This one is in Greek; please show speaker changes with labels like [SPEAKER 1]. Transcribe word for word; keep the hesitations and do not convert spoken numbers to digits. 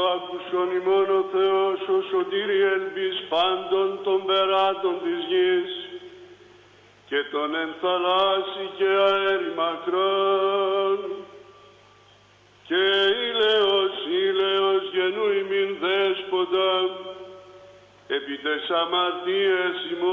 [SPEAKER 1] άκουσον ημών ο Θεός, ο σωτήρι ελπίς πάντων των περάτων της γης, και τον εν θαλάσσι και αέρι μακρόν. Και ήλαιος, ήλαιος γενού ημίν δέσποτα, επί τες αμαρτίες ημών